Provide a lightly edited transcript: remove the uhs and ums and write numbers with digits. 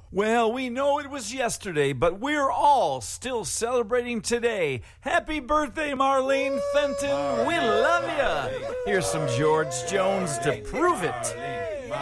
Well, we know it was yesterday, but we're all still celebrating today. Happy birthday, Marlene Fenton. We love you. Here's some George Jones to prove it.